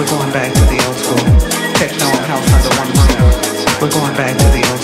We're going back to the old school. Techno and house under one roof. We're going back to the old